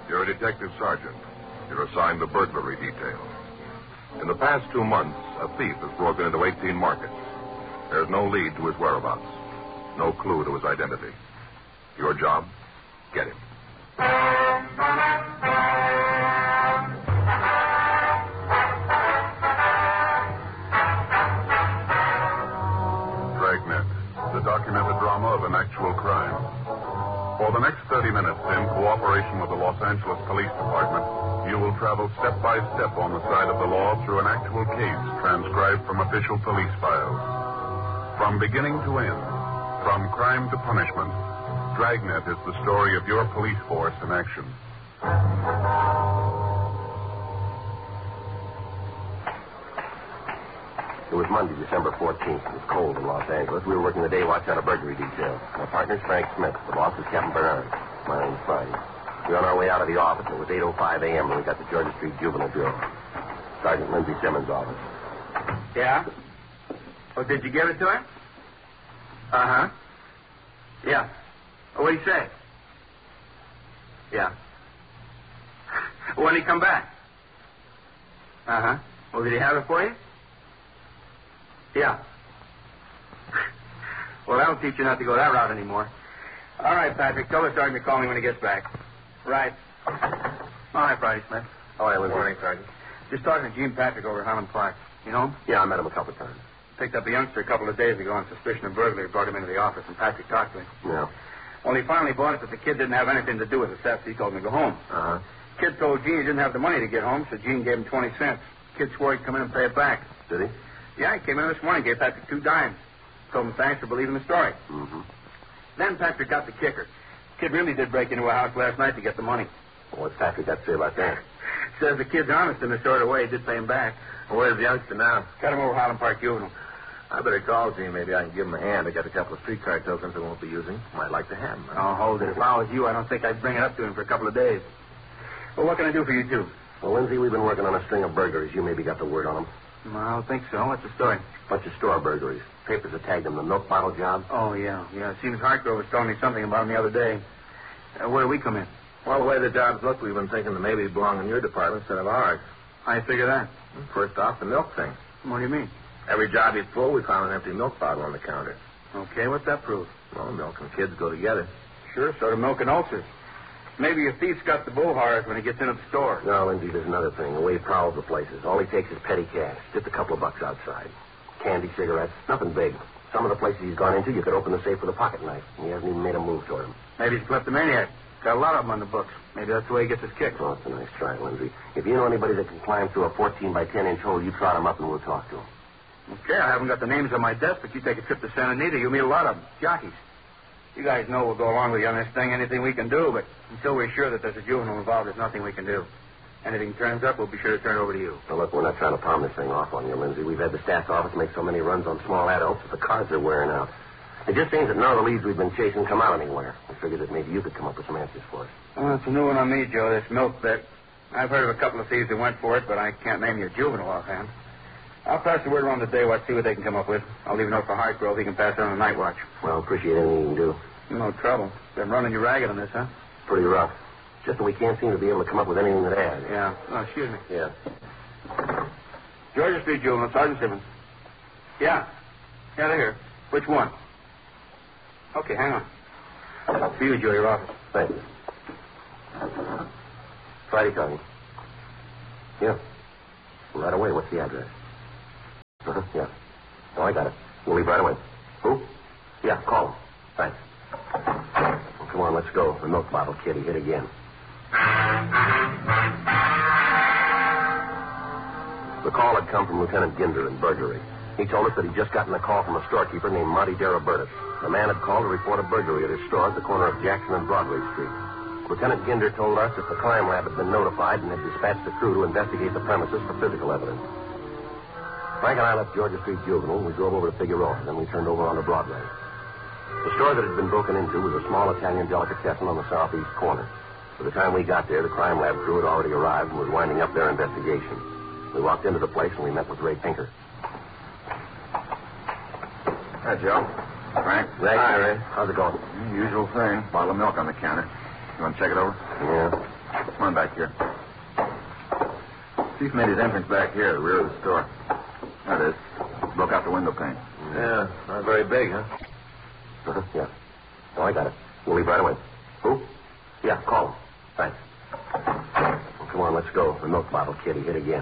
You're a detective sergeant. You're assigned the burglary detail. In the past 2 months, a thief has broken into 18 markets. There's no lead to his whereabouts. No clue to his identity. Your job? Get him. Dragnet, the documented drama of an actual crime. For the next 30 minutes, in cooperation with the Los Angeles Police Department, you will travel step by step on the side of the law through an actual case transcribed from official police files. From beginning to end, from crime to punishment, Dragnet is the story of your police force in action. It was Monday, December 14th. It was cold in Los Angeles. We were working the day watch on a burglary detail. My partner's Frank Smith. The boss is Captain Bernard. My name's Friday. We were on our way out of the office. It was 8:05 a.m. when we got to Georgia Street Juvenile Bureau. Sergeant Lindsay Simmons' office. Yeah? Oh, did you give it to him? Uh-huh. Yeah. Oh, what'd he say? Yeah. When did he come back? Uh-huh. Well, did he have it for you? Yeah. Well, that'll teach you not to go that route anymore. All right, Patrick. Tell the sergeant to call me when he gets back. Right. All right, Friday Smith. Oh, yeah, Good morning, Sergeant. Just talking to Gene Patrick over at Highland Park. You know him? Yeah, I met him a couple of times. Picked up a youngster a couple of days ago on suspicion of burglary. Brought him into the office, and Patrick talked to him. Yeah. Well, he finally bought it that the kid didn't have anything to do with the theft. He told me to go home. Uh-huh. Kid told Gene he didn't have the money to get home, so Gene gave him 20 cents. Kid swore he'd come in and pay it back. Did he? Yeah, he came in this morning, gave Patrick 2 dimes. Told him thanks for believing the story. Mm-hmm. Then Patrick got the kicker. Kid really did break into a house last night to get the money. Well, what's Patrick got to say about that? Says the kid's honest in a sort of way. He did pay him back. Well, where's the youngster now? Got him over Highland Park Juvenile. I better call Gene. Maybe I can give him a hand. I got a couple of streetcar tokens I won't be using. Might like to have them. Oh, hold it. If I was you, I don't think I'd bring it up to him for a couple of days. Well, what can I do for you two? Well, Lindsay, we've been working on a string of burglaries. You maybe got the word on them. Well, I don't think so. What's the story? Bunch of store burglaries. Papers have tagged them. The milk bottle job. Oh, yeah. Yeah, it seems Hartgrove was telling me something about him the other day. Where do we come in? Well, the way the jobs look, we've been thinking that maybe they belong in your department instead of ours. How you figure that? First off, the milk thing. What do you mean? Every job you pull, we found an empty milk bottle on the counter. Okay, what's that prove? Well, milk and kids go together. Sure, so do milk and ulcers. Maybe a thief's got the bull horrors when he gets into the store. No, Lindsay, there's another thing. The way he prowls the places. All he takes is petty cash. Just a couple of bucks outside. Candy, cigarettes, nothing big. Some of the places he's gone into, you could open the safe with a pocket knife, and he hasn't even made a move toward him. Maybe he's a kleptomaniac. Got a lot of them on the books. Maybe that's the way he gets his kick. Oh, that's a nice try, Lindsay. If you know anybody that can climb through a 14 by 10 inch hole, you trot him up and we'll talk to him. Okay, I haven't got the names on my desk, but you take a trip to Santa Anita, you'll meet a lot of them. Jockeys. You guys know we'll go along with you on this thing, anything we can do, but until we're sure that there's a juvenile involved, there's nothing we can do. Anything turns up, we'll be sure to turn it over to you. Now, look, we're not trying to palm this thing off on you, Lindsay. We've had the staff office make so many runs on small adults that the cards are wearing out. It just seems that none of the leads we've been chasing come out anywhere. We figured that maybe you could come up with some answers for us. Well, it's a new one on me, Joe, this milk bet. I've heard of a couple of thieves that went for it, but I can't name you a juvenile offhand. I'll pass the word around the day watch, see what they can come up with. I'll leave a note for Hartgrove. He can pass it on the night watch. Well, appreciate anything you can do. No trouble. Been running you ragged on this, huh? Pretty rough. Just that we can't seem to be able to come up with anything that adds. Yeah. Oh, excuse me. Yeah. Georgia Street Juvenile, Sergeant Simmons. Yeah. Yeah, they're here. Which one? Okay, hang on. For you, Joe, your office. Thank you. Friday coming. Yeah. Right away. What's the address? Yeah. Oh, I got it. We'll leave right away. Who? Yeah, call him. Thanks. Well, come on, let's go. The milk bottle kid, he hit again. The call had come from Lieutenant Ginder in burglary. He told us that he'd just gotten a call from a storekeeper named Monty Darabertis. The man had called to report a burglary at his store at the corner of Jackson and Broadway Street. Lieutenant Ginder told us that the crime lab had been notified and had dispatched a crew to investigate the premises for physical evidence. Frank and I left Georgia Street Juvenile, and we drove over to Figueroa. Then we turned over onto Broadway. The store that had been broken into was a small Italian delicatessen on the southeast corner. By the time we got there, the crime lab crew had already arrived and was winding up their investigation. We walked into the place, and we met with Ray Pinker. Hi, Joe. Frank. Ray. Hi, Ray. How's it going? Usual thing. Bottle of milk on the counter. You want to check it over? Yeah. Come on back here. Chief made his entrance back here, the rear of the store. There it is. Broke out the window pane. Yeah, not very big, huh? Yeah. Oh, I got it. We'll leave right away. Who? Yeah, call him. Thanks. Well, come on, let's go. The milk bottle kid, he hit again.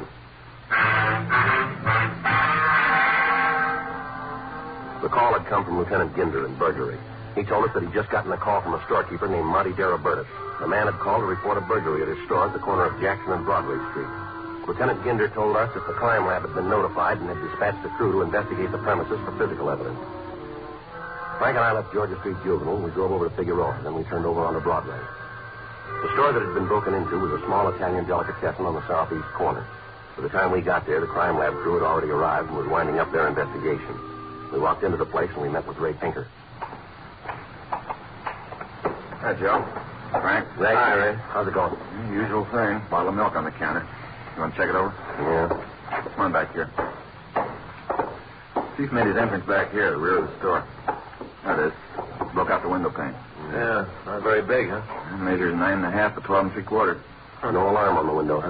The call had come from Lieutenant Ginder in burglary. He told us that he'd just gotten a call from a storekeeper named Monty Darabertis. The man had called to report a burglary at his store at the corner of Jackson and Broadway Street. Lieutenant Ginder told us that the crime lab had been notified and had dispatched a crew to investigate the premises for physical evidence. Frank and I left Georgia Street Juvenile, and we drove over to Figueroa. Then we turned over onto Broadway. The store that had been broken into was a small Italian delicatessen on the southeast corner. By the time we got there, the crime lab crew had already arrived and was winding up their investigation. We walked into the place, and we met with Ray Pinker. Hi, Joe. Frank. Ray. Hi, Ray. How's it going? Usual thing. Bottle of milk on the counter. You want to check it over? Yeah. Come on back here. Chief made his entrance back here, the rear of the store. There it is. Broke out the window pane. Yeah, not very big, huh? Measures 9.5 by 12 3/4. No alarm on the window, huh?